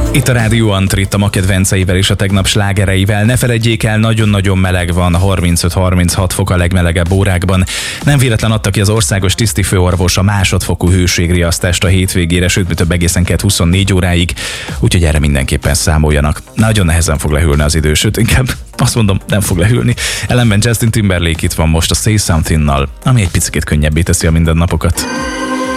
Itt a Rádió Antrit a ma kedvenceivel és a tegnap slágereivel. Ne feledjék el, nagyon-nagyon meleg van, 35-36 fok a legmelegebb órákban. Nem véletlen adta ki az országos tisztifőorvos a másodfokú hőségriasztást a hétvégére, sőt, több egészen 24 óráig, úgyhogy erre mindenképpen számoljanak. Nagyon nehezen fog lehűlni az idő, sőt, inkább azt mondom, nem fog lehűlni. Ellenben Justin Timberlake itt van most a Say Something-nal, ami egy picit könnyebbé teszi a mindennapokat.